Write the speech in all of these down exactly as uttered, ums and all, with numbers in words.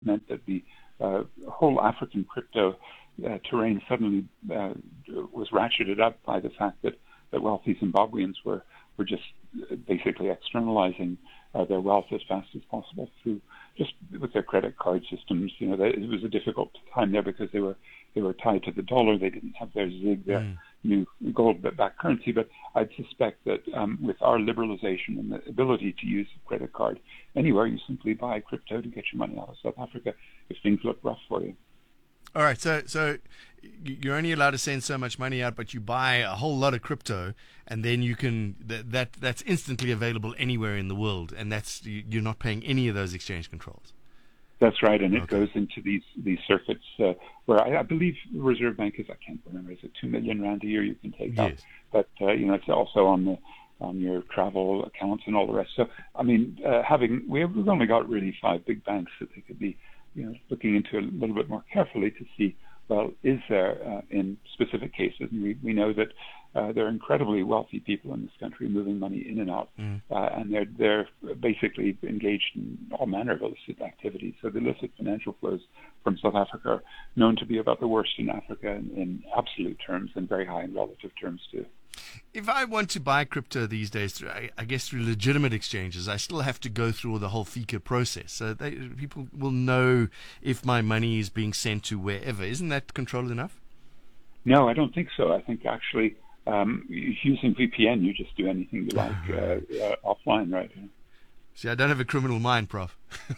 meant that the uh, whole African crypto uh, terrain suddenly uh, was ratcheted up by the fact that, that wealthy Zimbabweans were, were just basically externalizing uh, their wealth as fast as possible through just with their credit card systems. You know, they, it was a difficult time there because they were they were tied to the dollar. They didn't have their ZiG, their mm. new gold-backed currency. But I'd suspect that um, with our liberalization and the ability to use a credit card anywhere, you simply buy crypto to get your money out of South Africa if things look rough for you. All right, so so you're only allowed to send so much money out, but you buy a whole lot of crypto, and then you can that, that that's instantly available anywhere in the world, and that's you're not paying any of those exchange controls. That's right, and it okay. goes into these these circuits uh, where I, I believe the Reserve Bank is I can't remember is it two million rand a year you can take yes. out, but uh, you know it's also on the on your travel accounts and all the rest. So I mean, uh, having we have, we've only got really five big banks that they could be. You know, looking into a little bit more carefully to see, well, is there uh, in specific cases, and we, we know that uh, there are incredibly wealthy people in this country moving money in and out, mm. uh, and they're they're basically engaged in all manner of illicit activities. So the illicit financial flows from South Africa are known to be about the worst in Africa in, in absolute terms and very high in relative terms too. If I want to buy crypto these days, through, I, I guess through legitimate exchanges, I still have to go through the whole FICA process. So they, people will know if my money is being sent to wherever. Isn't that controlled enough? No, I don't think so. I think actually um, using V P N, you just do anything you like uh, uh, offline, right? See, I don't have a criminal mind, Prof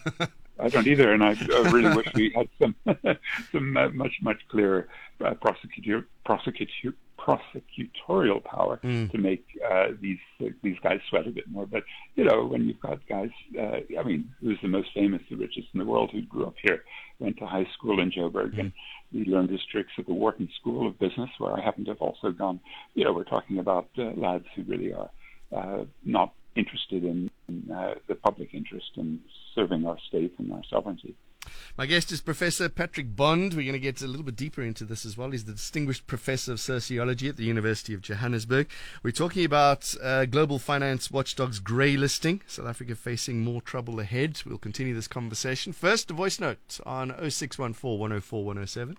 I don't either, and I uh, really wish we had some some uh, much much clearer uh, prosecutor prosecutor prosecutorial power mm. to make uh, these uh, these guys sweat a bit more. But you know, when you've got guys, uh, I mean, who's the most famous, the richest in the world, who grew up here, went to high school in Joburg, mm. and he learned his tricks at the Wharton School of Business, where I happen to have also gone. You know, we're talking about uh, lads who really are uh, not interested in, in uh, the public interest in serving our state and our sovereignty. My guest is Professor Patrick Bond. We're going to get a little bit deeper into this as well. He's the Distinguished Professor of Sociology at the University of Johannesburg. We're talking about uh, global finance watchdog's grey listing. South Africa facing more trouble ahead. We'll continue this conversation. First, a voice note on oh six one four, one oh four, one oh seven.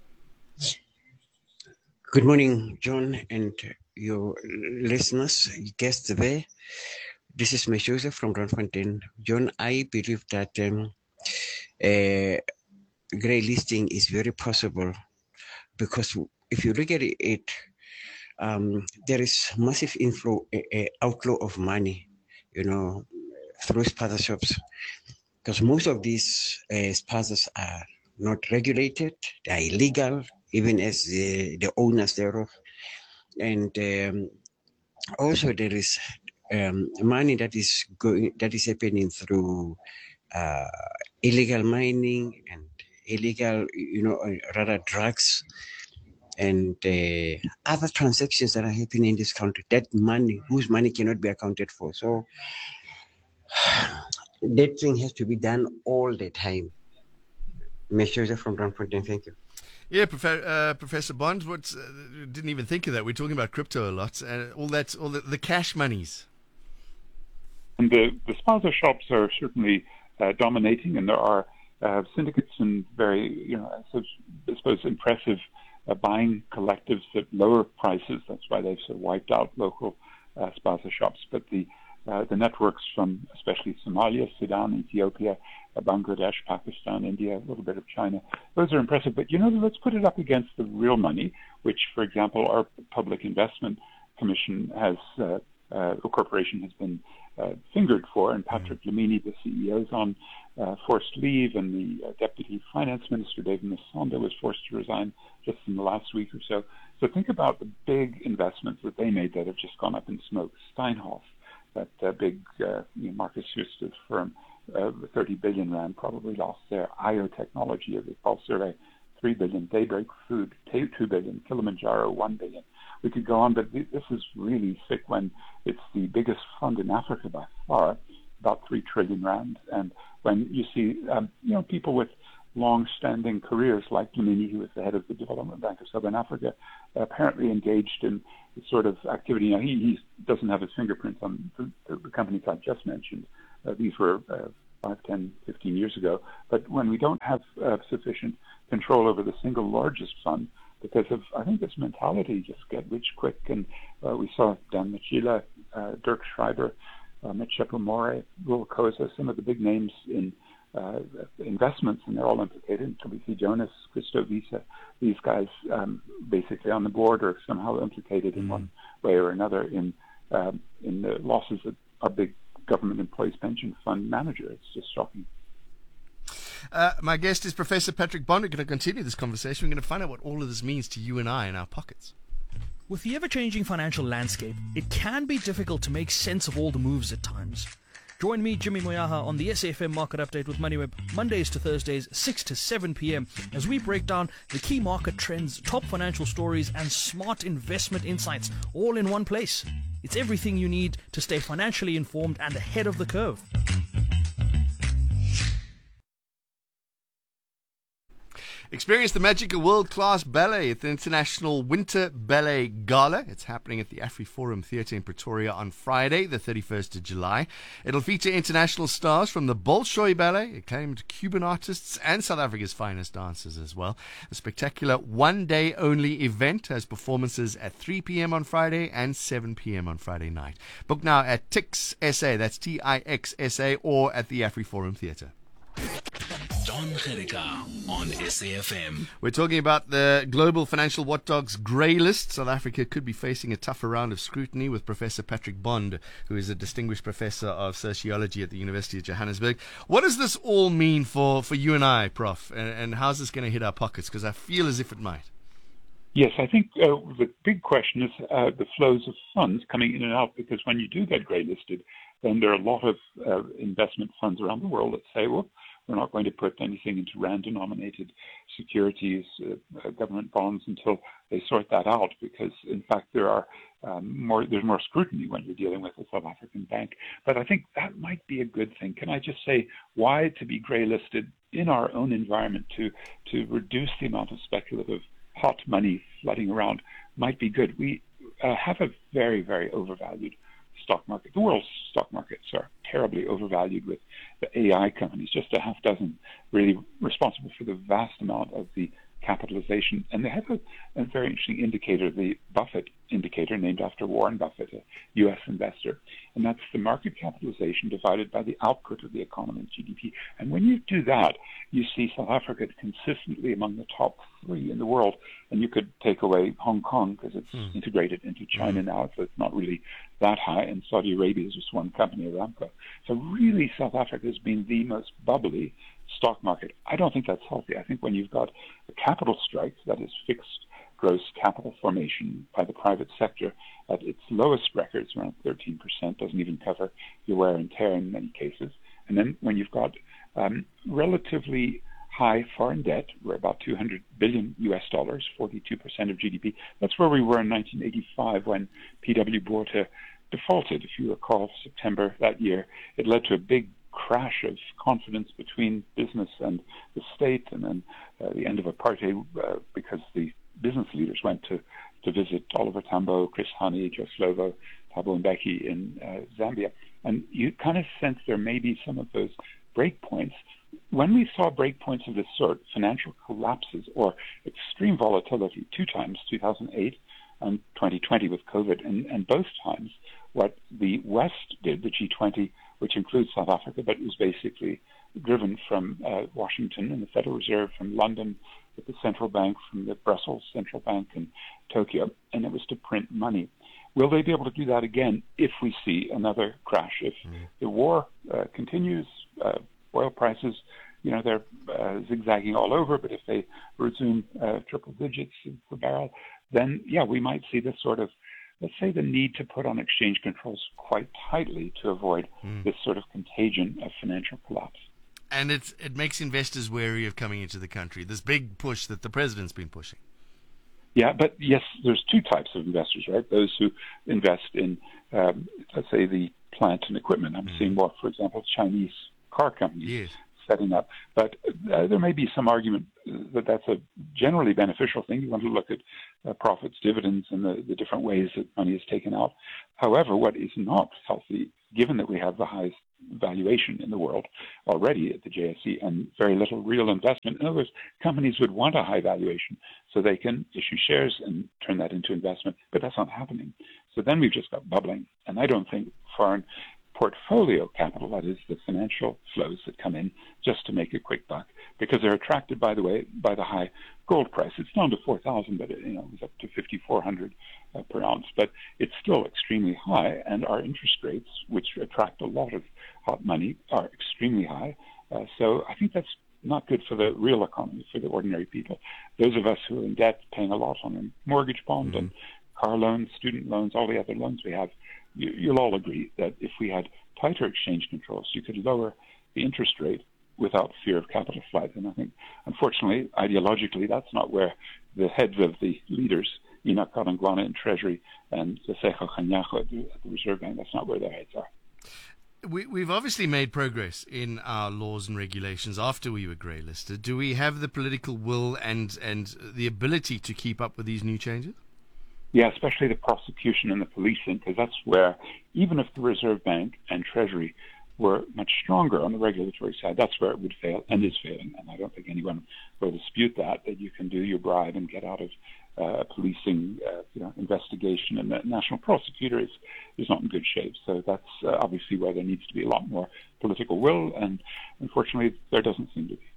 Good morning, John, and your listeners, guests there. This is Meshuza from Randfontein. John, I believe that um, uh, grey listing is very possible because if you look at it, um, there is massive inflow, uh, outflow of money, you know, through spaza shops, because most of these uh, spazas are not regulated, they are illegal, even as the, the owners thereof. And um, also there is um, money that is going, that is happening through uh, illegal mining and illegal, you know, rather drugs and uh, other transactions that are happening in this country. That money, whose money cannot be accounted for. So that thing has to be done all the time. Meshuza from Randfontein, thank you. Yeah, Prof- uh, Professor Bond, what, uh, didn't even think of that. We're talking about crypto a lot, and uh, all that, all the, the cash monies. And the, the spaza shops are certainly uh, dominating, and there are uh, syndicates and very, you know, I suppose impressive uh, buying collectives at lower prices. That's why they've sort of wiped out local uh, spaza shops. But the uh, the networks from especially Somalia, Sudan, Ethiopia, uh, Bangladesh, Pakistan, India, a little bit of China, those are impressive. But, you know, let's put it up against the real money, which, for example, our Public Investment Commission has, uh, uh, a corporation has been uh, fingered for, and Patrick Lamini, the C E O, is on uh, forced leave, and the uh, Deputy Finance Minister, David Masonda, was forced to resign just in the last week or so. So think about the big investments that they made that have just gone up in smoke. Steinhoff, that uh, big uh, you know, Marcus Huster's firm, uh, thirty billion rand, probably lost there. I O Technology, of the Pulse Survey, three billion. Daybreak Food, two billion. Kilimanjaro, one billion. We could go on, but this is really sick when it's the biggest fund in Africa by far, about three trillion rand. And when you see, um, you know, people with long-standing careers like Lamini, who was the head of the Development Bank of Southern Africa, apparently engaged in the sort of activity. Now, he, he doesn't have his fingerprints on the, the companies I just mentioned. Uh, these were uh, five, ten, fifteen years ago. But when we don't have uh, sufficient control over the single largest fund, because of, I think, this mentality, just get rich quick. And uh, we saw Dan Machila, uh, Dirk Schreiber, uh, Mitch More, Will Koza, some of the big names in uh, investments, and they're all implicated. W C Jonas, Christo Visa, these guys um, basically on the board or somehow implicated in mm. one way or another in um, in the losses that our big government employees pension fund manager. It's just shocking. Uh, my guest is Professor Patrick Bond. We're going to continue this conversation. We're going to find out what all of this means to you and I in our pockets. With the ever-changing financial landscape, it can be difficult to make sense of all the moves at times. Join me, Jimmy Moyaha, on the S A F M Market Update with MoneyWeb, Mondays to Thursdays, six to seven p.m, as we break down the key market trends, top financial stories, and smart investment insights, all in one place. It's everything you need to stay financially informed and ahead of the curve. Experience the magic of world-class ballet at the International Winter Ballet Gala. It's happening at the AfriForum Theatre in Pretoria on Friday, the thirty-first of July. It'll feature international stars from the Bolshoi Ballet, acclaimed Cuban artists, and South Africa's finest dancers as well. A spectacular one-day-only event has performances at three p.m. on Friday and seven p.m. on Friday night. Book now at Tix S A, that's T I X S A, or at the AfriForum Theatre. Don Gericka on S A F M. We're talking about the Global Financial Watchdog's grey list. South Africa could be facing a tougher round of scrutiny with Professor Patrick Bond, who is a distinguished professor of sociology at the University of Johannesburg. What does this all mean for, for you and I, Prof? And, and how's this going to hit our pockets? Because I feel as if it might. Yes, I think uh, the big question is uh, the flows of funds coming in and out, because when you do get grey listed, then there are a lot of uh, investment funds around the world that say, well, we're not going to put anything into rand-denominated securities, uh, uh, government bonds, until they sort that out. Because, in fact, there are um, more. There's more scrutiny when you're dealing with a South African bank. But I think that might be a good thing. Can I just say why to be grey listed in our own environment to to reduce the amount of speculative hot money flooding around might be good. We uh, have a very, very overvalued stock market. The world's stock markets are terribly overvalued, with the A I companies, just a half dozen, really responsible for the vast amount of the capitalization. And they have a, a very interesting indicator, the Buffett indicator, named after Warren Buffett, a U S investor. And that's the market capitalization divided by the output of the economy, G D P. And when you do that, you see South Africa consistently among the top three in the world. And you could take away Hong Kong because it's mm. integrated into China mm. now, so it's not really that high. And Saudi Arabia is just one company, Aramco. So really, South Africa has been the most bubbly stock market. I don't think that's healthy. I think when you've got a capital strike, that is fixed gross capital formation by the private sector at its lowest records, around thirteen percent, doesn't even cover your wear and tear in many cases. And then when you've got um, relatively high foreign debt, we're about two hundred billion U S dollars, forty-two percent of G D P. That's where we were in nineteen eighty-five when P W Botha defaulted. If you recall, September that year, it led to a big crash of confidence between business and the state, and then uh, the end of apartheid uh, because the business leaders went to, to visit Oliver Tambo, Chris Hani, Joe Slovo, Thabo Mbeki in uh, Zambia. And you kind of sense there may be some of those breakpoints. When we saw breakpoints of this sort, financial collapses or extreme volatility, two times, two thousand eight and twenty twenty with COVID, and, and both times what the West did, the G twenty, which includes South Africa, but it was basically driven from uh, Washington and the Federal Reserve, from London with the central bank, from the Brussels central bank in Tokyo, and it was to print money. Will they be able to do that again if we see another crash? If mm. the war uh, continues, uh, oil prices, you know, they're uh, zigzagging all over, but if they resume uh, triple digits per barrel, then, yeah, we might see this sort of, let's say, the need to put on exchange controls quite tightly to avoid mm. this sort of contagion of financial collapse. And it's, it makes investors wary of coming into the country, this big push that the president's been pushing. Yeah, but yes, there's two types of investors, right? Those who invest in, um, let's say, the plant and equipment. I'm mm. seeing more, for example, Chinese car companies yes. setting up. But uh, there may be some argument that that's a generally beneficial thing. You want to look at uh, profits, dividends, and the, the different ways that money is taken out. However, what is not healthy, given that we have the highest valuation in the world already at the J S E and very little real investment. In other words, companies would want a high valuation so they can issue shares and turn that into investment, but that's not happening. So then we've just got bubbling. And I don't think foreign portfolio capital, that is the financial flows that come in just to make a quick buck, because they're attracted, by the way, by the high gold price. It's down to four thousand, but it, you know, it was up to fifty-four hundred uh, per ounce, but it's still extremely high, and our interest rates, which attract a lot of hot money, are extremely high. Uh, so I think that's not good for the real economy, for the ordinary people. Those of us who are in debt, paying a lot on a mortgage bond mm-hmm. and car loans, student loans, all the other loans we have, you, you'll all agree that if we had tighter exchange controls, you could lower the interest rate without fear of capital flight. And I think, unfortunately, ideologically, that's not where the heads of the leaders, Enoch Godongwana in Treasury and Seseko Kganyago at the, at the Reserve Bank, that's not where their heads are. We, we've obviously made progress in our laws and regulations after we were grey listed. Do we have the political will and, and the ability to keep up with these new changes? Yeah, especially the prosecution and the policing, because that's where, even if the Reserve Bank and Treasury were much stronger on the regulatory side, that's where it would fail and is failing. And I don't think anyone will dispute that, that you can do your bribe and get out of uh, policing uh, you know, investigation. And the national prosecutor is, is not in good shape. So that's uh, obviously where there needs to be a lot more political will. And unfortunately, there doesn't seem to be.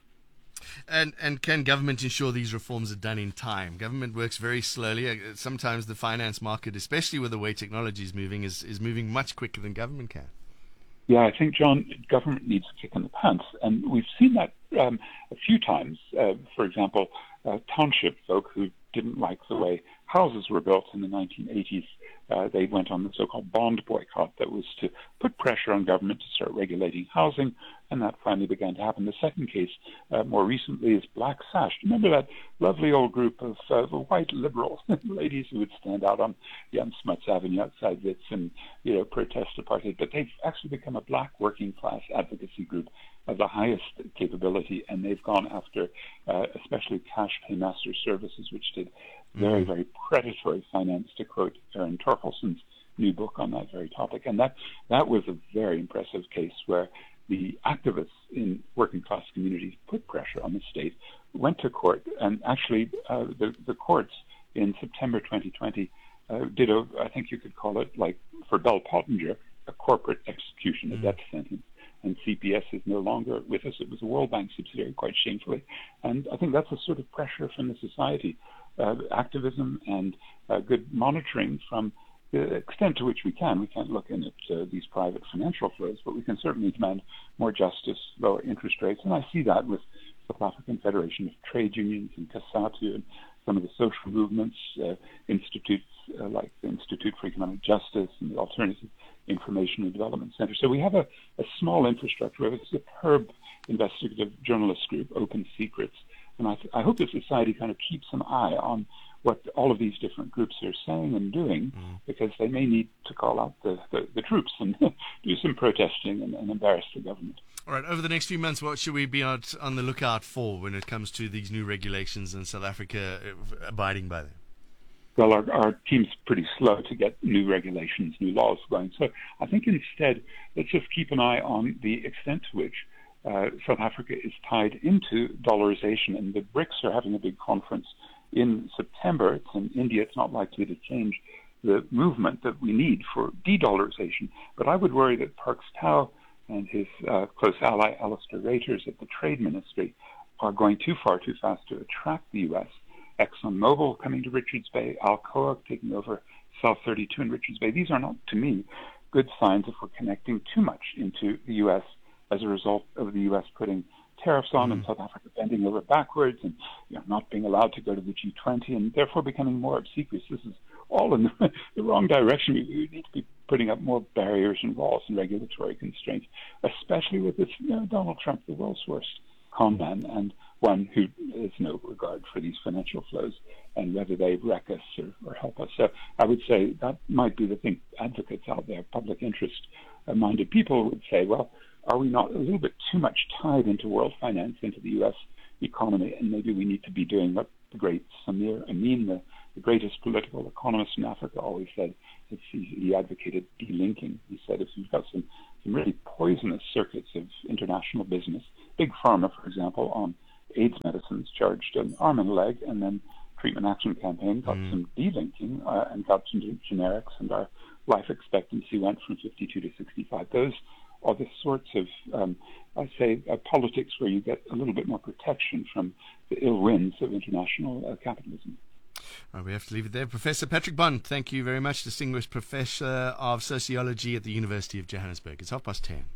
And and can government ensure these reforms are done in time? Government works very slowly. Sometimes the finance market, especially with the way technology is moving, is, is moving much quicker than government can. Yeah, I think, John, government needs a kick in the pants. And we've seen that um, a few times. Uh, for example, uh, township folk who didn't like the way houses were built in the nineteen eighties, uh, they went on the so-called bond boycott that was to put pressure on government to start regulating housing, and that finally began to happen. The second case, uh, more recently, is Black Sash. Remember that lovely old group of uh, white liberal ladies who would stand out on Jan Smuts Avenue outside Wits and, you know, protest apartheid, but they've actually become a black working class advocacy group of the highest capability, and they've gone after uh, especially Cash Paymaster Services, which did very, very predatory finance, to quote Aaron Torkelson's new book on that very topic. And that, that was a very impressive case where the activists in working class communities put pressure on the state, went to court, and actually uh, the, the courts in September twenty twenty uh, did a, I think you could call it, like for Bell Pottinger, a corporate execution, a mm. death sentence. And C P S is no longer with us. It was a World Bank subsidiary, quite shamefully. And I think that's a sort of pressure from the society, uh, activism and uh, good monitoring from the extent to which we can. We can't look in at uh, these private financial flows, but we can certainly demand more justice, lower interest rates. And I see that with South African Federation of Trade Unions and COSATU and some of the social movements, uh, institutes uh, like the Institute for Economic Justice and the Alternative Information and Development Center. So we have a, a small infrastructure. We have a superb investigative journalist group, Open Secrets. And I, th- I hope that society kind of keeps an eye on what all of these different groups are saying and doing, mm. because they may need to call out the, the, the troops and do some protesting and, and embarrass the government. All right, over the next few months, what should we be out on the lookout for when it comes to these new regulations and South Africa abiding by them? Well, our, our team's pretty slow to get new regulations, new laws going. So I think instead, let's just keep an eye on the extent to which uh, South Africa is tied into dollarization. And the BRICS are having a big conference in September. It's in India. It's not likely to change the movement that we need for de-dollarization. But I would worry that Parks Tau and his uh, close ally, Alistair Reuters at the Trade Ministry, are going too far too fast to attract the U S. ExxonMobil coming to Richards Bay, Alcoa taking over South thirty-two in Richards Bay. These are not, to me, good signs if we're connecting too much into the U S as a result of the U S putting tariffs on mm. and South Africa bending over backwards and, you know, not being allowed to go to the G twenty and therefore becoming more obsequious. This is all in the, the wrong direction. We, we need to be putting up more barriers and walls and regulatory constraints, especially with this, you know, Donald Trump, the world's worst con man, and one who has no regard for these financial flows and whether they wreck us or, or help us. So I would say that might be the thing. Advocates out there, public interest-minded people would say, well, are we not a little bit too much tied into world finance, into the U S economy, and maybe we need to be doing what the great Samir Amin, the, the greatest political economist in Africa, always said. It's, he, he advocated delinking. He said if you've got some, some really poor poisonous circuits of international business. Big Pharma, for example, on AIDS medicines charged an arm and a leg, and then Treatment Action Campaign got mm. some delinking uh, and got some generics, and our life expectancy went from fifty-two to sixty-five. Those are the sorts of, um, I say, uh, politics where you get a little bit more protection from the ill winds of international uh, capitalism. Right, we have to leave it there. Professor Patrick Bond, thank you very much, Distinguished Professor of Sociology at the University of Johannesburg. It's half past ten.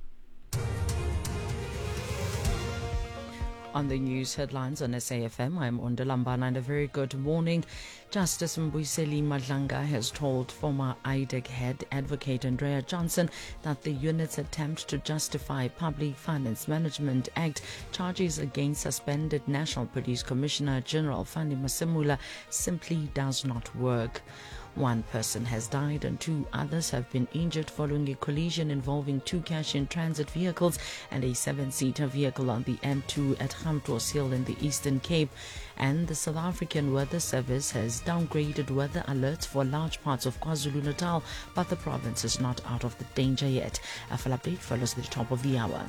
On the news headlines on S A F M, I'm Undalambana, and a very good morning. Justice Mbuyiseli Madlanga has told former I D E C head advocate Andrea Johnson that the unit's attempt to justify Public Finance Management Act charges against suspended National Police Commissioner General Fani Masemula simply does not work. One person has died and two others have been injured following a collision involving two cash-in transit vehicles and a seven-seater vehicle on the N two at Gamtoos Hill in the Eastern Cape. And the South African Weather Service has downgraded weather alerts for large parts of KwaZulu-Natal, but the province is not out of the danger yet. A full update follows at the top of the hour.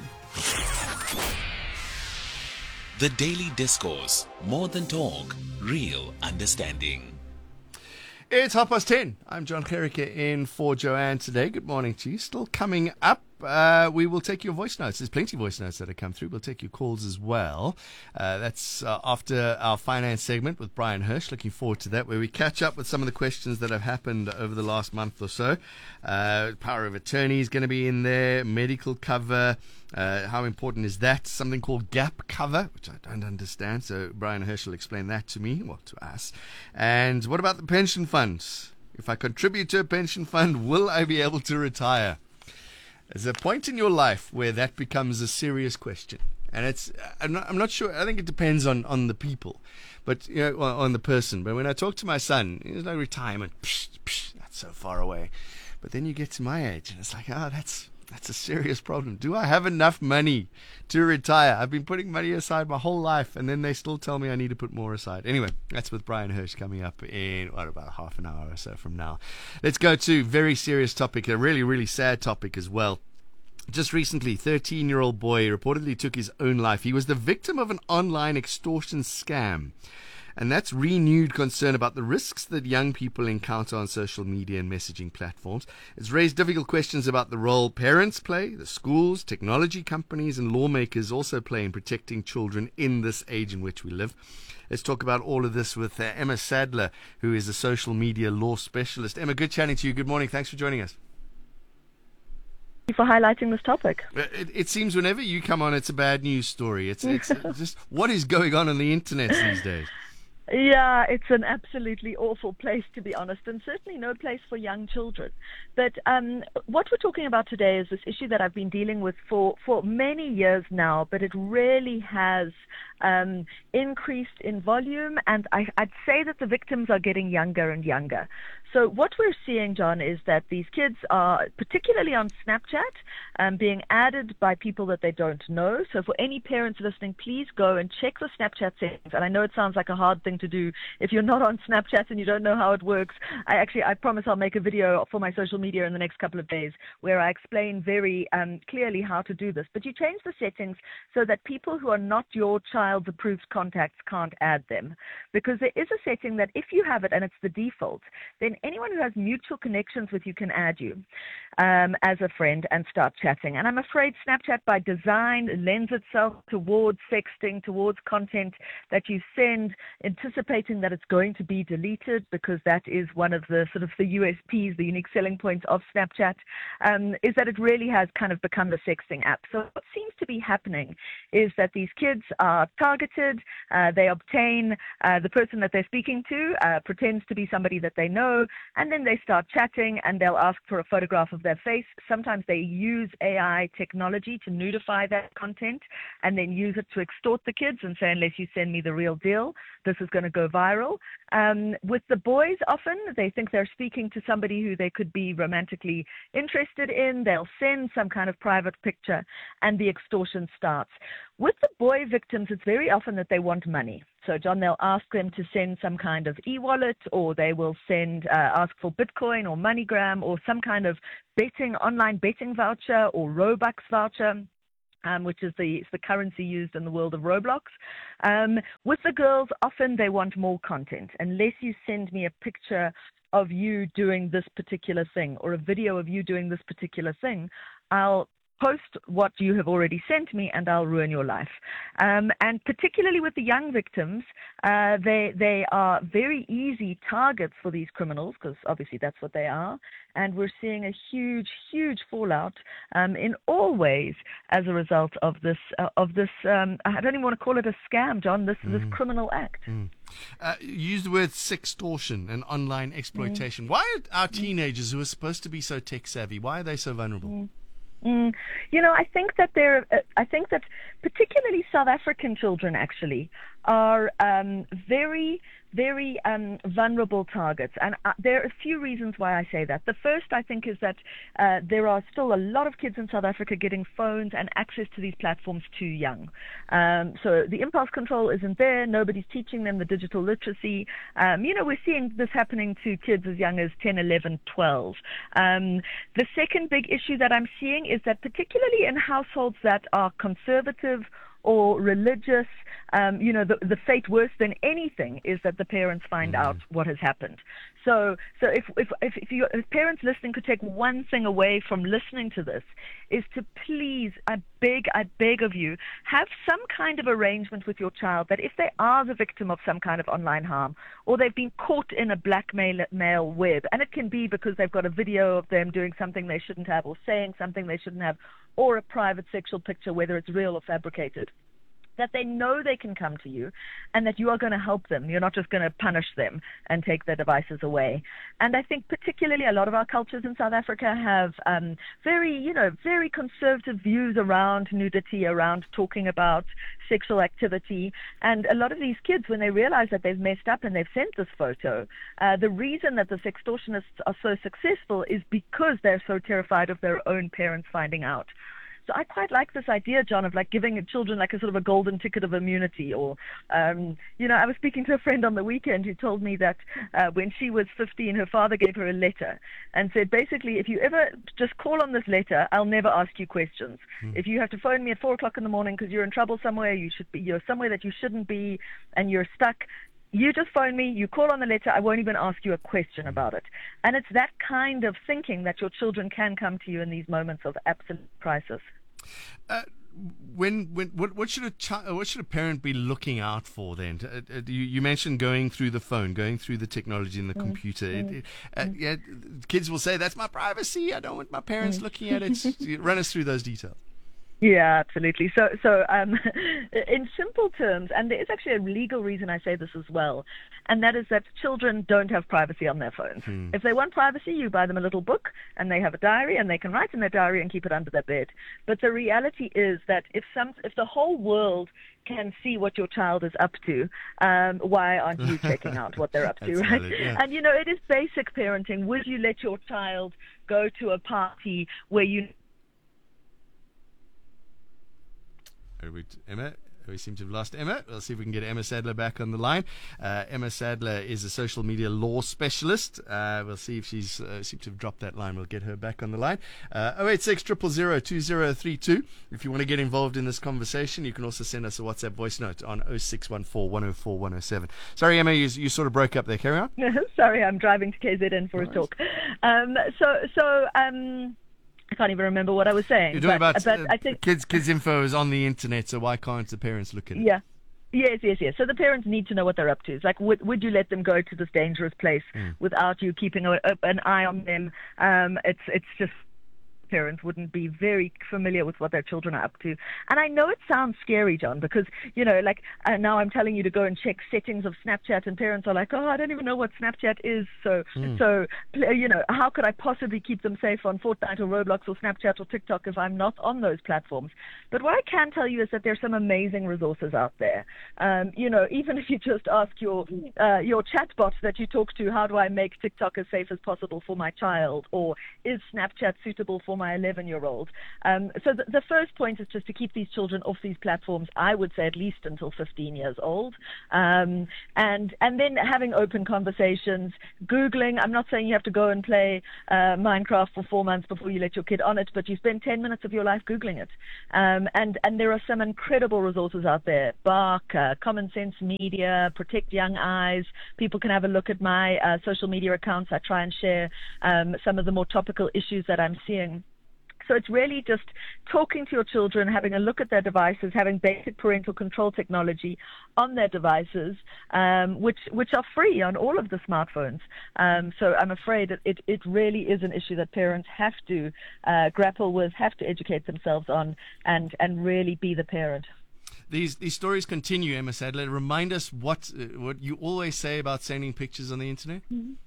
The Daily Discourse. More than talk, real understanding. It's half past ten. I'm John Gericke in for Joanne today. Good morning to you. Still coming up, uh, we will take your voice notes. There's plenty of voice notes that have come through. We'll take your calls as well. Uh, that's uh, after our finance segment with Brian Hirsch. Looking forward to that, where we catch up with some of the questions that have happened over the last month or so. Uh, power of attorney is going to be in there. Medical cover. Uh, how important is that? Something called gap cover, which I don't understand. So Brian Hirsch will explain that to me, well, to us. And what about the pension funds? If I contribute to a pension fund, will I be able to retire? There's a point in your life where that becomes a serious question. And it's, I'm not, I'm not sure, I think it depends on, on the people, but, you know, on the person. But when I talk to my son, there's no retirement. Psh, psh, that's so far away. But then you get to my age and it's like, oh, that's, That's a serious problem. Do I have enough money to retire? I've been putting money aside my whole life, and then they still tell me I need to put more aside. Anyway, that's with Brian Hirsch coming up in, what, about half an hour or so from now. Let's go to a very serious topic, a really, really sad topic as well. Just recently, thirteen-year-old boy reportedly took his own life. He was the victim of an online extortion scam. And that's renewed concern about the risks that young people encounter on social media and messaging platforms. It's raised difficult questions about the role parents play, the schools, technology companies, and lawmakers also play in protecting children in this age in which we live. Let's talk about all of this with uh, Emma Sadler, who is a social media law specialist. Emma, good chatting to you. Good morning. Thanks for joining us. Thank you for highlighting this topic. It, it seems whenever you come on, it's a bad news story. It's, it's just what is going on on the internet these days? Yeah, it's an absolutely awful place, to be honest, and certainly no place for young children. But um, what we're talking about today is this issue that I've been dealing with for, for many years now, but it really has um, increased in volume, and I, I'd say that the victims are getting younger and younger. So what we're seeing, John, is that these kids are, particularly on Snapchat, um, being added by people that they don't know. So for any parents listening, please go and check the Snapchat settings. And I know it sounds like a hard thing to do if you're not on Snapchat and you don't know how it works. I actually, I promise I'll make a video for my social media in the next couple of days where I explain very um, clearly how to do this. But you change the settings so that people who are not your child's approved contacts can't add them. Because there is a setting that if you have it and it's the default, then anyone who has mutual connections with you can add you um, as a friend and start chatting. And I'm afraid Snapchat by design lends itself towards sexting, towards content that you send, anticipating that it's going to be deleted, because that is one of the sort of the U S Ps, the unique selling points of Snapchat, um, is that it really has kind of become the sexting app. So what seems to be happening is that these kids are targeted, uh, they obtain uh, the person that they're speaking to, uh, pretends to be somebody that they know, and then they start chatting and they'll ask for a photograph of their face. Sometimes they use A I technology to nudify that content and then use it to extort the kids and say, unless you send me the real deal, this is going to go viral. Um, with the boys, often they think they're speaking to somebody who they could be romantically interested in. They'll send some kind of private picture and the extortion starts. With the boy victims, it's very often that they want money. So, John, they'll ask them to send some kind of e-wallet, or they will send, uh, ask for Bitcoin or MoneyGram or some kind of betting, online betting voucher or Robux voucher. Um, which is the, the currency used in the world of Roblox. Um, with the girls, often they want more content. Unless you send me a picture of you doing this particular thing or a video of you doing this particular thing, I'll post what you have already sent me and I'll ruin your life. Um, and particularly with the young victims, uh, they they are very easy targets for these criminals, because obviously that's what they are. And we're seeing a huge, huge fallout um, in all ways as a result of this, uh, of this um, I don't even want to call it a scam, John, this, mm. this criminal act. Mm. Uh, you use the word sextortion and online exploitation. Mm. Why are our teenagers, who are supposed to be so tech savvy, why are they so vulnerable? Mm. Mm, you know, I think that they're, uh, I think that particularly South African children actually are um, very, very um, vulnerable targets. And uh, there are a few reasons why I say that. The first, I think, is that uh, there are still a lot of kids in South Africa getting phones and access to these platforms too young. Um, so the impulse control isn't there. Nobody's teaching them the digital literacy. Um, you know, we're seeing this happening to kids as young as ten, eleven, twelve. Um, the second big issue that I'm seeing is that particularly in households that are conservative or religious, um, you know, the, the fate worse than anything is that the parents find mm. out what has happened. So, so if if if, if, you, if parents listening could take one thing away from listening to this, is to please, I beg, I beg of you, have some kind of arrangement with your child that if they are the victim of some kind of online harm, or they've been caught in a blackmail mail web, and it can be because they've got a video of them doing something they shouldn't have, or saying something they shouldn't have, or a private sexual picture, whether it's real or fabricated, that they know they can come to you and that you are going to help them. You're not just going to punish them and take their devices away. And I think particularly a lot of our cultures in South Africa have um, very, you know, very conservative views around nudity, around talking about sexual activity. And a lot of these kids, when they realize that they've messed up and they've sent this photo, uh, the reason that the sextortionists are so successful is because they're so terrified of their own parents finding out. So I quite like this idea, John, of like giving children like a sort of a golden ticket of immunity. Or, um, you know, I was speaking to a friend on the weekend who told me that uh, when she was fifteen, her father gave her a letter and said, basically, if you ever just call on this letter, I'll never ask you questions. Mm. If you have to phone me at four o'clock in the morning because you're in trouble somewhere, you should be, you're somewhere that you shouldn't be, and you're stuck, you just phone me, you call on the letter, I won't even ask you a question about it. And it's that kind of thinking that your children can come to you in these moments of absolute crisis. Uh, when when what, what should a child, what should a parent be looking out for then? Uh, uh, you, you mentioned going through the phone, going through the technology in the mm, computer. Mm, it, it, uh, mm. yeah, kids will say, "That's my privacy. I don't want my parents mm. looking at it." Run us through those details. Yeah, absolutely. So, so um, in simple terms, and there is actually a legal reason I say this as well, and that is that children don't have privacy on their phones. Hmm. If they want privacy, you buy them a little book, and they have a diary, and they can write in their diary and keep it under their bed. But the reality is that if some, if the whole world can see what your child is up to, um, why aren't you checking out what they're up to, right? Valid, yeah. And, you know, it is basic parenting. Would you let your child go to a party where you... Emma, we seem to have lost Emma. We'll see if we can get Emma Sadler back on the line. Uh, Emma Sadler is a social media law specialist. Uh, we'll see if she's uh, seems to have dropped that line. We'll get her back on the line. Uh, oh eight six, zero zero zero, two zero three two. If you want to get involved in this conversation, you can also send us a WhatsApp voice note on oh six one four, one oh four, one oh seven. Sorry, Emma, you, you sort of broke up there. Carry on. Sorry, I'm driving to K Z N for no a talk. Um, so, so, um, I can't even remember what I was saying. You're talking but, about uh, but I think, kids. Kids info is on the internet, so why can't the parents look at it? Yeah. Yes, yes, yes. So the parents need to know what they're up to. It's like, would, would you let them go to this dangerous place mm. without you keeping a, a, an eye on them? Um, it's it's just... parents wouldn't be very familiar with what their children are up to. And I know it sounds scary, John, because, you know, like uh, now I'm telling you to go and check settings of Snapchat, and parents are like, oh, I don't even know what Snapchat is. So, mm. so you know, how could I possibly keep them safe on Fortnite or Roblox or Snapchat or TikTok if I'm not on those platforms? But what I can tell you is that there's some amazing resources out there. Um, you know, even if you just ask your uh, your chatbot that you talk to, how do I make TikTok as safe as possible for my child? Or is Snapchat suitable for for my eleven-year-old. Um, so the, the first point is just to keep these children off these platforms, I would say at least until fifteen years old. Um, and, and then having open conversations, Googling. I'm not saying you have to go and play uh, Minecraft for four months before you let your kid on it, but you spend ten minutes of your life Googling it. Um, and, and there are some incredible resources out there. Bark, uh, Common Sense Media, Protect Young Eyes. People can have a look at my uh, social media accounts. I try and share um, some of the more topical issues that I'm seeing. So it's really just talking to your children, having a look at their devices, having basic parental control technology on their devices, um, which which are free on all of the smartphones. Um, so I'm afraid that it, it really is an issue that parents have to uh, grapple with, have to educate themselves on, and, and really be the parent. These these stories continue, Emma Sadler. Remind us what uh, what you always say about sending pictures on the internet.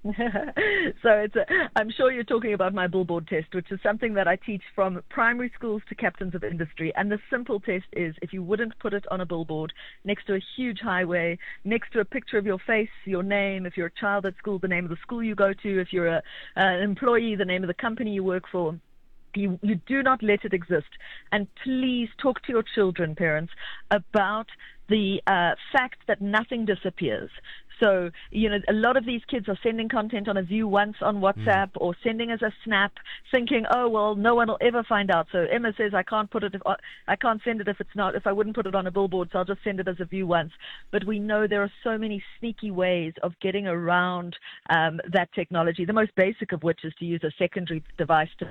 So it's a, I'm sure you're talking about my billboard test, which is something that I teach from primary schools to captains of industry. And the simple test is, if you wouldn't put it on a billboard next to a huge highway, next to a picture of your face, your name, if you're a child at school, the name of the school you go to, if you're a, uh, an employee, the name of the company you work for, You, you do not let it exist. And please talk to your children, parents, about the uh, fact that nothing disappears. So, you know, a lot of these kids are sending content on a view once on WhatsApp mm. or sending as a snap, thinking, oh, well, no one will ever find out. So Emma says, I can't put it, if, I can't send it if it's not, if I wouldn't put it on a billboard, so I'll just send it as a view once. But we know there are so many sneaky ways of getting around um, that technology, the most basic of which is to use a secondary device to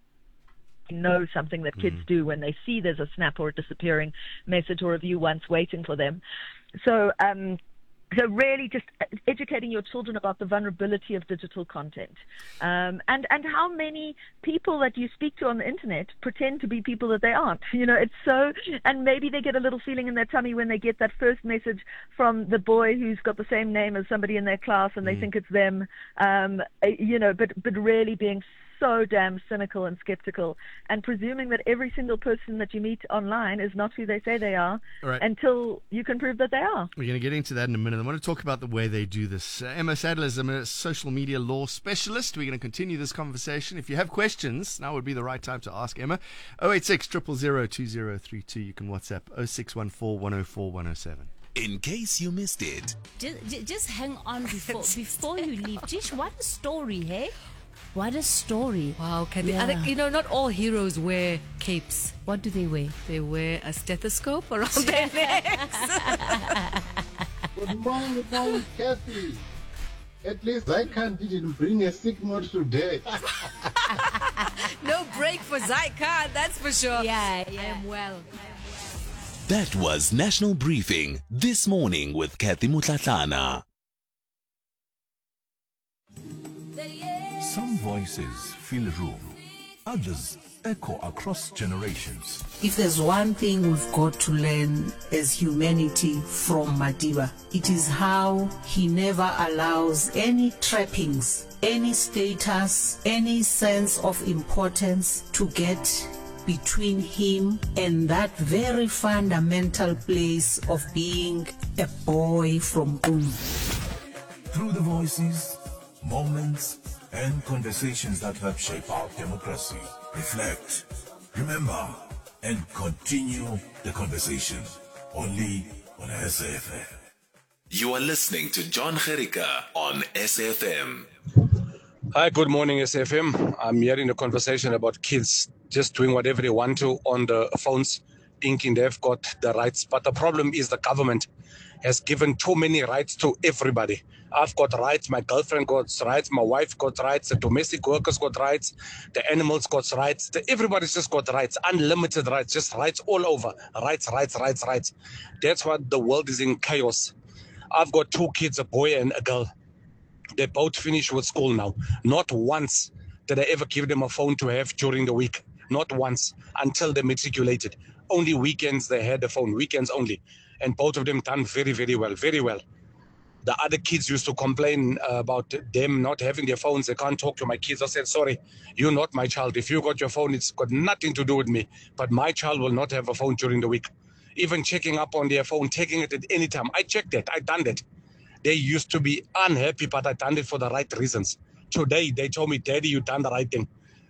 know something that kids mm. do when they see there's a snap or a disappearing message or a view once waiting for them. So, um, so really just educating your children about the vulnerability of digital content, um, and, and how many people that you speak to on the internet pretend to be people that they aren't. You know, it's so, and maybe they get a little feeling in their tummy when they get that first message from the boy who's got the same name as somebody in their class and they mm. think it's them, um, you know, but, but really being so damn cynical and skeptical and presuming that every single person that you meet online is not who they say they are right. until you can prove that they are. We're going to get into that in a minute. I want to talk about the way they do this. Uh, Emma Sadler is a social media law specialist. We're going to continue this conversation. If you have questions, now would be the right time to ask Emma. oh eight six, zero zero zero, two zero three two. You can WhatsApp oh six one four, one oh four, one oh seven. In case you missed it. Just, just hang on before before you leave. Jish, what a story, hey? What a story. Wow, can yeah. they, I think, you know, not all heroes wear capes. What do they wear? They wear a stethoscope around their necks. Good morning, good morning, Kathy. At least Zykan didn't bring a sick note today. No break for Zykan, that's for sure. Yeah, yeah. I am well. That was National Briefing This Morning with Kathy Mutlatlana. Some voices fill a room, others echo across generations. If there's one thing we've got to learn as humanity from Madiba, it is how he never allows any trappings, any status, any sense of importance to get between him and that very fundamental place of being a boy from Qunu. Through the voices, moments, and conversations that help shape our democracy. Reflect, remember, and continue the conversation. Only on S A F M. You are listening to John Gericka on S A F M. Hi, good morning, S A F M. I'm hearing a conversation about kids just doing whatever they want to on the phones, thinking they've got the rights. But the problem is the government has given too many rights to everybody. I've got rights, my girlfriend got rights, my wife got rights, the domestic workers got rights, the animals got rights, the, everybody's just got rights, unlimited rights, just rights all over. Rights, rights, rights, rights. That's why the world is in chaos. I've got two kids, a boy and a girl. They both finished with school now. Not once did I ever give them a phone to have during the week. Not once, until they matriculated. Only weekends they had a phone, weekends only. And both of them done very, very well, very well. The other kids used to complain uh, about them not having their phones. They can't talk to my kids. I said, sorry, you're not my child. If you got your phone, it's got nothing to do with me. But my child will not have a phone during the week. Even checking up on their phone, taking it at any time. I checked that. I done that. They used to be unhappy, but I done it for the right reasons. Today, they told me, Daddy, you done the right thing.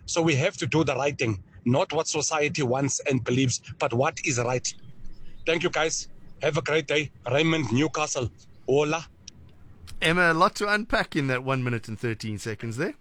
So we have to do the right thing, not what society wants and believes, but what is right. Thank you, guys. Have a great day. Raymond, Newcastle. Hola. Emma, a lot to unpack in that one minute and thirteen seconds there.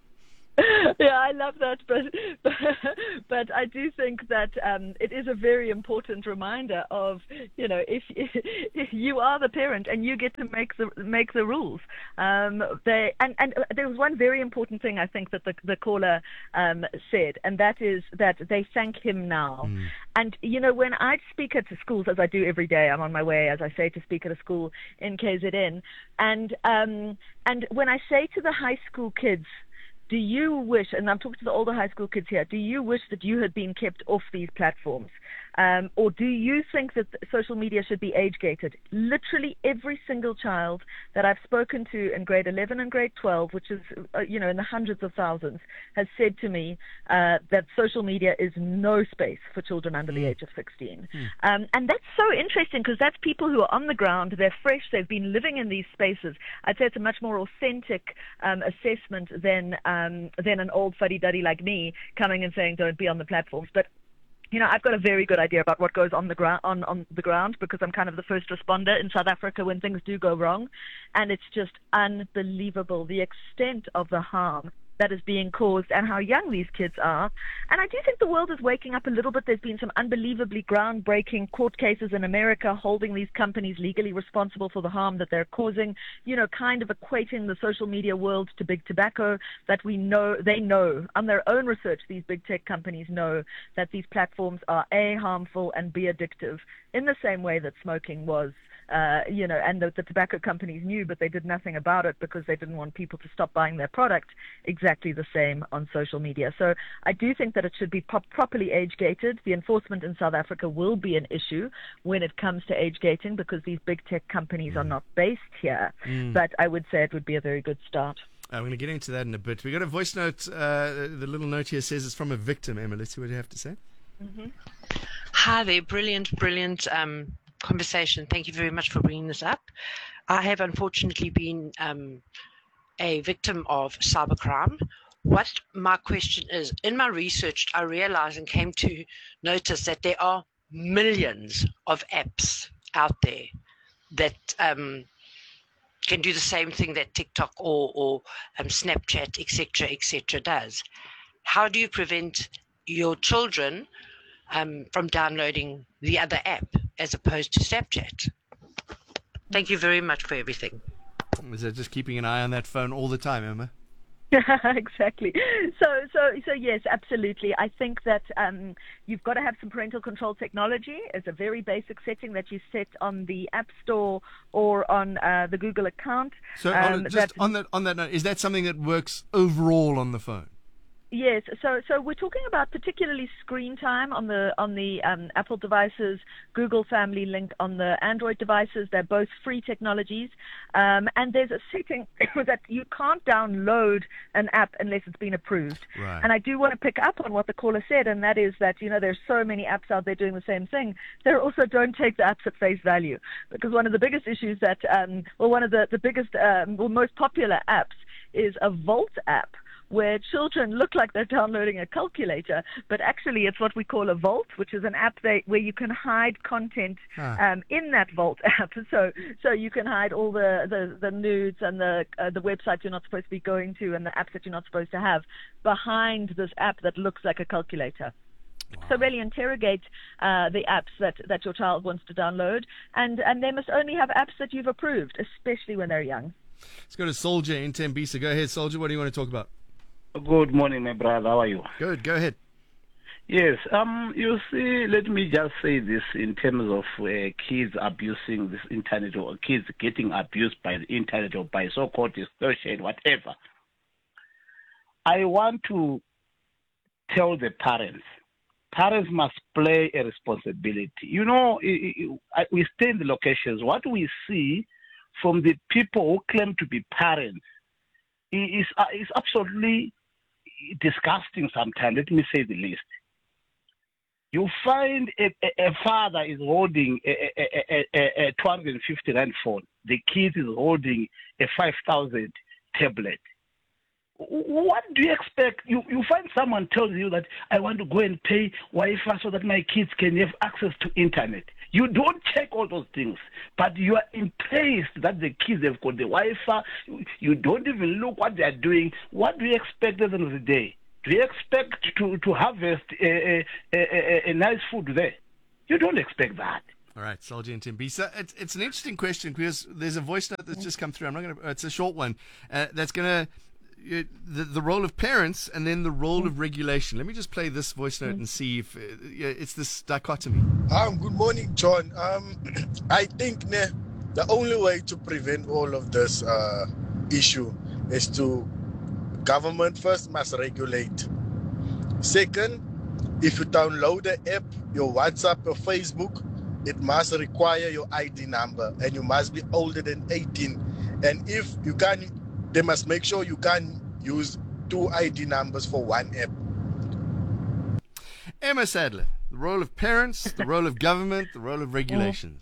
Yeah, I love that, but but, but I do think that um, it is a very important reminder of, you know, if, if you are the parent and you get to make the make the rules. Um, they and, and there was one very important thing I think that the the caller um, said, and that is that they thank him now. Mm. And you know, when I speak at schools, as I do every day, I'm on my way, as I say, to speak at a school in K Z N, and um, and when I say to the high school kids, do you wish, and I'm talking to the older high school kids here, do you wish that you had been kept off these platforms? Um, or do you think that social media should be age-gated? Literally every single child that I've spoken to in grade eleven and grade twelve, which is, uh, you know, in the hundreds of thousands, has said to me uh, that social media is no space for children under the age of sixteen. Mm. Um, and that's so interesting because that's people who are on the ground, they're fresh, they've been living in these spaces. I'd say it's a much more authentic um, assessment than um, than an old fuddy-duddy like me coming and saying don't be on the platforms. But you know, I've got a very good idea about what goes on the ground on, on the ground because I'm kind of the first responder in South Africa when things do go wrong, and it's just unbelievable the extent of the harm that is being caused and how young these kids are. And I do think the world is waking up a little bit. There's been some unbelievably groundbreaking court cases in America holding these companies legally responsible for the harm that they're causing, you know, kind of equating the social media world to big tobacco, that we know, they know, on their own research, these big tech companies know that these platforms are A, harmful, and B, addictive, in the same way that smoking was. Uh, you know, and the, the tobacco companies knew, but they did nothing about it because they didn't want people to stop buying their product. Exactly the same on social media. So I do think that it should be pop- properly age-gated. The enforcement in South Africa will be an issue when it comes to age-gating because these big tech companies mm. are not based here. Mm. But I would say it would be a very good start. I'm going to get into that in a bit. We got a voice note. Uh, the little note here says it's from a victim. Emma, let's see what you have to say. Mm-hmm. Hi there. Brilliant, brilliant um conversation. Thank you very much for bringing this up. I have unfortunately been um, a victim of cybercrime. What my question is, in my research, I realized and came to notice that there are millions of apps out there that um, can do the same thing that TikTok or, or um, Snapchat, et cetera, et cetera does. How do you prevent your children um, from downloading the other app as opposed to Snapchat? Thank you very much for everything. Is that just keeping an eye on that phone all the time, Emma? Exactly. So, so, so yes, absolutely. I think that um, you've got to have some parental control technology as a very basic setting that you set on the App Store or on uh, the Google account. So, um, on, just that, on that on that note, is that something that works overall on the phone? Yes, so so we're talking about particularly screen time on the on the um, Apple devices, Google Family Link on the Android devices. They're both free technologies, um, and there's a setting that you can't download an app unless it's been approved. Right. And I do want to pick up on what the caller said, and that is that you know there's so many apps out there doing the same thing. There also don't take the apps at face value, because one of the biggest issues that, um, well, one of the the biggest, um, well, most popular apps is a Volt app, where children look like they're downloading a calculator, but actually it's what we call a Vault, which is an app that, where you can hide content Ah. um, in that Vault app. So so you can hide all the, the, the nudes and the uh, the websites you're not supposed to be going to and the apps that you're not supposed to have behind this app that looks like a calculator. So really interrogate uh, the apps that, that your child wants to download, and, and they must only have apps that you've approved, especially when they're young. Let's go to Soldier in Tembisa. Go ahead, Soldier. What do you want to talk about? Good morning, my brother. How are you? Good. Go ahead. Yes. Um. You see, let me just say this in terms of uh, kids abusing this internet, or kids getting abused by the internet or by so-called distortion, whatever. I want to tell the parents. Parents must play a responsibility. You know, we stay in the locations. What we see from the people who claim to be parents is uh, is absolutely disgusting sometimes, let me say the least. You find a, a, a father is holding a, a, a, a two hundred fifty rand phone. The kid is holding a five thousand tablet. What do you expect? You you find someone tells you that I want to go and pay Wi-Fi so that my kids can have access to internet. You don't check all those things, but you are impressed that the kids have got the Wi-Fi. You don't even look what they are doing. What do you expect at the end of the day? Do you expect to, to harvest a, a, a, a nice food there? You don't expect that. All right, Soldier and Tembisa. It's, it's an interesting question because there's a voice note that's just come through. I'm not going to, it's a short one, uh, that's going to, uh, the, the role of parents and then the role of regulation. Let me just play this voice note and see if uh, it's this dichotomy. Um, good morning, John. Um, I think ne, the only way to prevent all of this uh, issue is to government first must regulate. Second, if you download the app, your WhatsApp or Facebook, it must require your I D number and you must be older than eighteen. And if you can, they must make sure you can use two I D numbers for one app. Emma Sadler, the role of parents, the role of government, the role of regulations.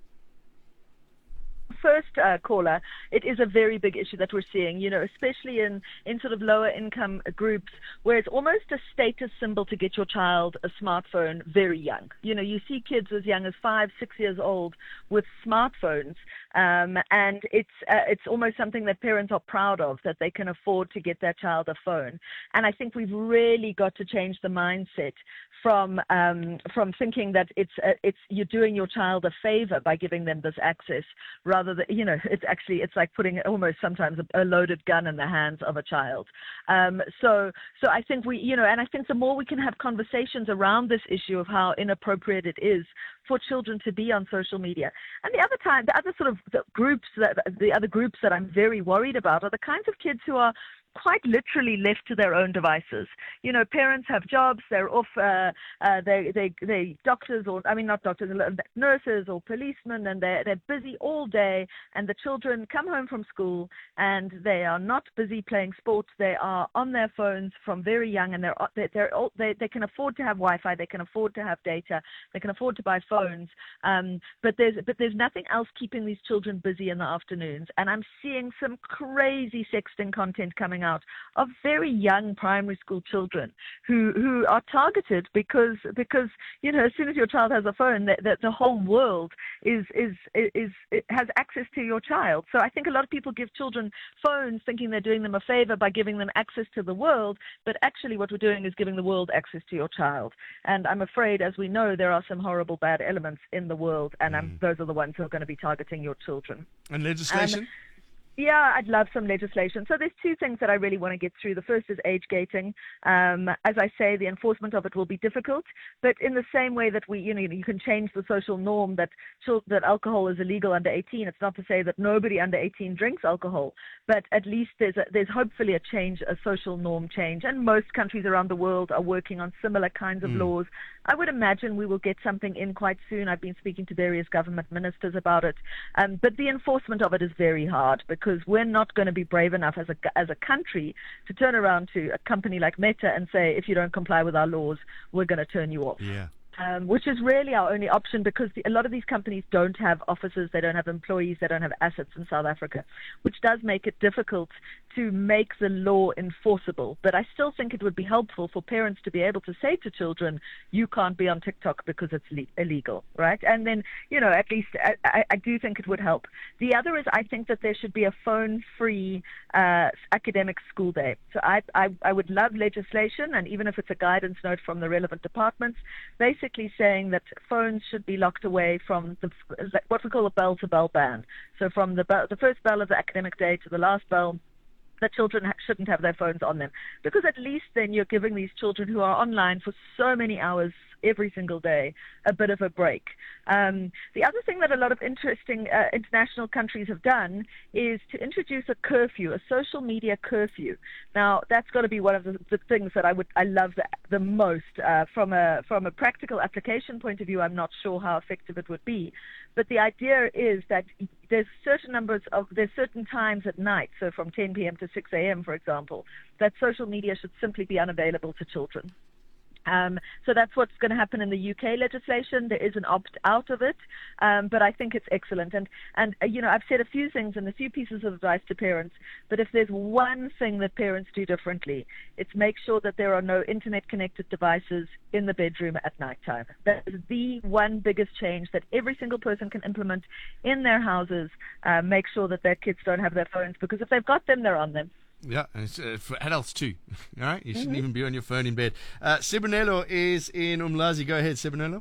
First uh, caller, it is a very big issue that we're seeing, you know, especially in, in sort of lower income groups where it's almost a status symbol to get your child a smartphone very young. You know, you see kids as young as five, six years old with smartphones, um, and it's uh, it's almost something that parents are proud of, that they can afford to get their child a phone. And I think we've really got to change the mindset from um, from thinking that it's uh, it's you're doing your child a favor by giving them this access, rather than, you know, it's actually it's like putting almost sometimes a, a loaded gun in the hands of a child. Um, so so I think we, you know, and I think the more we can have conversations around this issue of how inappropriate it is for children to be on social media. And the other time, the other sort of the groups that the other groups that I'm very worried about are the kinds of kids who are quite literally left to their own devices. You know, parents have jobs, they're off, uh, uh, they, they, they doctors or, I mean, not doctors, nurses or policemen, and they're, they're busy all day, and the children come home from school and they are not busy playing sports. They are on their phones from very young, and they're, they're, they're they, they can afford to have Wi-Fi, they can afford to have data, they can afford to buy phones, um, but there's, but there's nothing else keeping these children busy in the afternoons. And I'm seeing some crazy sexting content coming out of very young primary school children who who are targeted because because you know, as soon as your child has a phone, that the, the whole world is is is it has access to your child. So I think a lot of people give children phones thinking they're doing them a favor by giving them access to the world, but actually what we're doing is giving the world access to your child. And I'm afraid, as we know, there are some horrible bad elements in the world, and mm. um, those are the ones who are going to be targeting your children. And legislation? And, Yeah, I'd love some legislation. So there's two things that I really want to get through. The first is age gating. Um, as I say, the enforcement of it will be difficult, but in the same way that we, you know, you can change the social norm that that alcohol is illegal under eighteen. It's not to say that nobody under eighteen drinks alcohol, but at least there's a, there's hopefully a change, a social norm change. And most countries around the world are working on similar kinds of mm. laws. I would imagine we will get something in quite soon. I've been speaking to various government ministers about it, um, but the enforcement of it is very hard because Because we're not going to be brave enough as a as a country to turn around to a company like Meta and say, if you don't comply with our laws, we're going to turn you off. Yeah. Um, which is really our only option, because the, a lot of these companies don't have offices, they don't have employees, they don't have assets in South Africa, which does make it difficult to make the law enforceable. But I still think it would be helpful for parents to be able to say to children, you can't be on TikTok because it's le- illegal, right? And then, you know, at least I, I, I do think it would help. The other is I think that there should be a phone-free uh, academic school day. So I, I, I would love legislation, and even if it's a guidance note from the relevant departments, basically saying that phones should be locked away from the, what we call a bell-to-bell ban. So from the, bell, the first bell of the academic day to the last bell, the children ha- shouldn't have their phones on them. Because at least then you're giving these children who are online for so many hours every single day a bit of a break. Um, the other thing that a lot of interesting uh, international countries have done is to introduce a curfew, a social media curfew. Now, that's got to be one of the, the things that I would I love the, the most. Uh, from a from a practical application point of view, I'm not sure how effective it would be. But the idea is that there's certain numbers of there's certain times at night, so from ten p.m. to six a.m., for example, that social media should simply be unavailable to children. Um, so that's what's going to happen in the U K legislation. There is an opt-out of it, um, but I think it's excellent. And, and uh, you know, I've said a few things and a few pieces of advice to parents, but if there's one thing that parents do differently, it's make sure that there are no internet-connected devices in the bedroom at nighttime. That is the one biggest change that every single person can implement in their houses. Uh, make sure that their kids don't have their phones, because if they've got them, they're on them. Yeah, and it's uh, for adults too. All right, you shouldn't Mm-hmm. even be on your phone in bed. Uh, Sibonelo is in Umlazi. Go ahead, Sibonelo.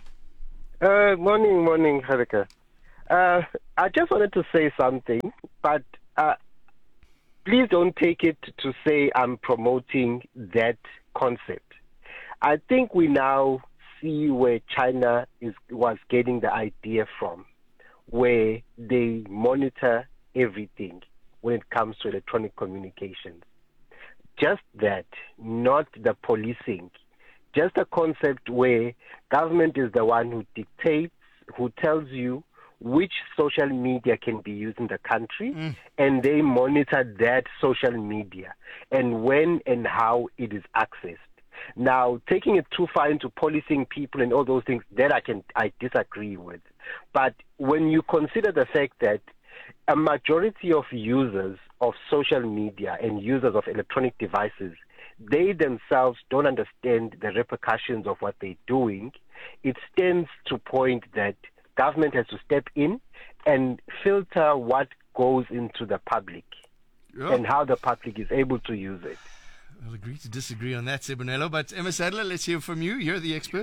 Uh, morning, morning, Harika. Uh, I just wanted to say something, but uh, please don't take it to say I'm promoting that concept. I think we now see where China is was getting the idea from, where they monitor everything when it comes to electronic communications. Just that, not the policing. Just a concept where government is the one who dictates, who tells you which social media can be used in the country, mm. and they monitor that social media and when and how it is accessed. Now, taking it too far into policing people and all those things, that I can I disagree with. But when you consider the fact that a majority of users of social media and users of electronic devices, they themselves don't understand the repercussions of what they're doing, it stands to point that government has to step in and filter what goes into the public Yeah. and how the public is able to use it. I'll agree to disagree on that, Sibonelo. But Emma Sadler, let's hear from you. You're the expert.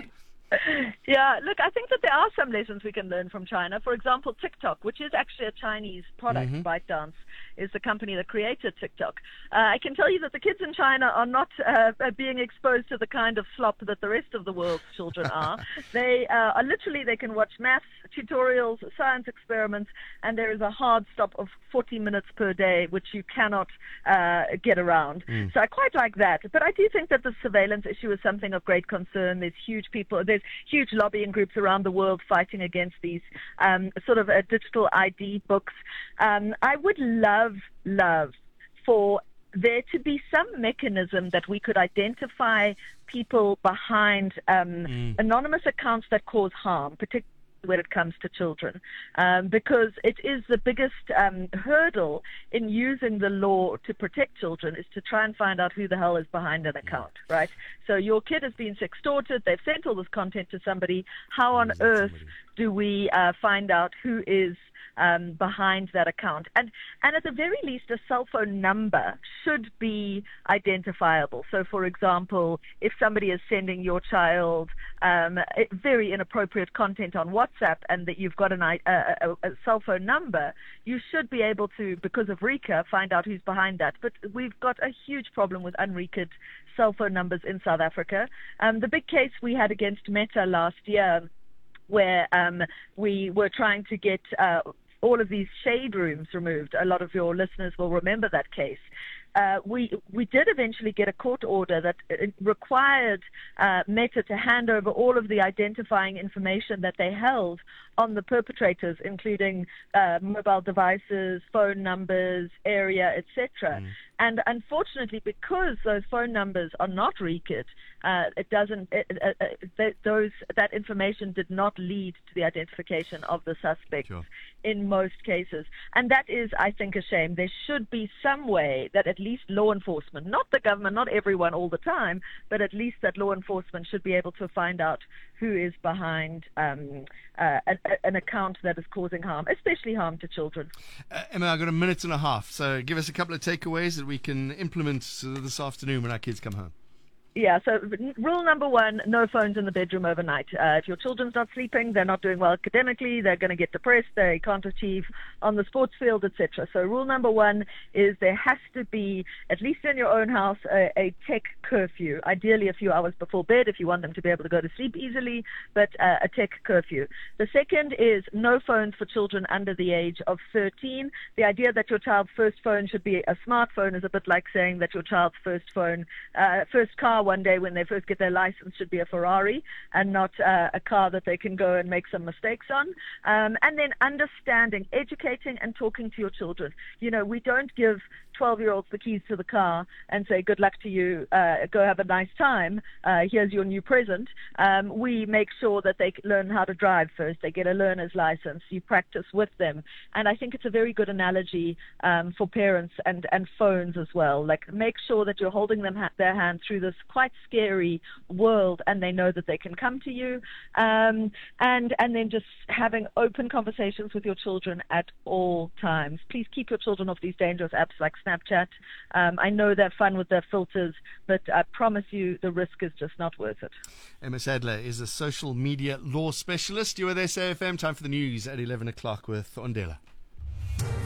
Yeah, look, I think that there are some lessons we can learn from China. For example, TikTok, which is actually a Chinese product. Mhm. ByteDance is the company that created TikTok. Uh, I can tell you that the kids in China are not uh, being exposed to the kind of slop that the rest of the world's children are. They uh, are literally, they can watch maths tutorials, science experiments, and there is a hard stop of forty minutes per day, which you cannot uh, get around. Mm. So I quite like that. But I do think that the surveillance issue is something of great concern. There's huge people, there's huge lobbying groups around the world fighting against these um, sort of uh, digital I D books. Um, I would love, love for there to be some mechanism that we could identify people behind um, Mm. anonymous accounts that cause harm, particularly when it comes to children, um, because it is the biggest um, hurdle in using the law to protect children is to try and find out who the hell is behind an account, right? So your kid has been sextorted, they've sent all this content to somebody. How on earth do we uh, find out who is um, behind that account? And and at the very least, a cell phone number should be identifiable. So, for example, if somebody is sending your child um, very inappropriate content on WhatsApp and that you've got an, a, a, a cell phone number, you should be able to, because of RICA, find out who's behind that. But we've got a huge problem with unRICA'd cell phone numbers in South Africa. Um, the big case we had against Meta last year, where um, we were trying to get uh, all of these shade rooms removed. A lot of your listeners will remember that case. Uh, we we did eventually get a court order that it required uh, Meta to hand over all of the identifying information that they held on the perpetrators, including uh, mobile devices, phone numbers, area, et cetera. Mm. And unfortunately, because those phone numbers are not RICA'd, uh, it doesn't. It, uh, uh, th- those that information did not lead to the identification of the suspects sure. in most cases, and that is, I think, a shame. There should be some way that at least law enforcement, not the government, not everyone all the time, but at least that law enforcement should be able to find out who is behind um, uh, an, an account that is causing harm, especially harm to children. Uh, Emma, I've got a minute and a half, so give us a couple of takeaways that we can implement this afternoon when our kids come home. Yeah, so rule number one, no phones in the bedroom overnight. Uh, if your children's not sleeping, they're not doing well academically, they're going to get depressed, they can't achieve on the sports field, et cetera. So rule number one is there has to be, at least in your own house, a, a tech curfew, ideally a few hours before bed if you want them to be able to go to sleep easily, but uh, a tech curfew. The second is no phones for children under the age of thirteen. The idea that your child's first phone should be a smartphone is a bit like saying that your child's first phone, uh, first car one day when they first get their license should be a Ferrari and not uh, a car that they can go and make some mistakes on. Um, and then understanding, educating and talking to your children. You know, we don't give twelve-year-olds the keys to the car and say, good luck to you, uh, go have a nice time, uh, here's your new present. Um, we make sure that they learn how to drive first. They get a learner's license. You practice with them. And I think it's a very good analogy um, for parents and, and phones as well. Like, make sure that you're holding them ha- their hand through this quite scary world, and they know that they can come to you. Um, and, and then just having open conversations with your children at all times. Please keep your children off these dangerous apps like Snapchat. Um, I know they're fun with their filters, but I promise you the risk is just not worth it. Emma Sadler is a social media law specialist. You are there, S A F M. Time for the news at eleven o'clock with Ondela.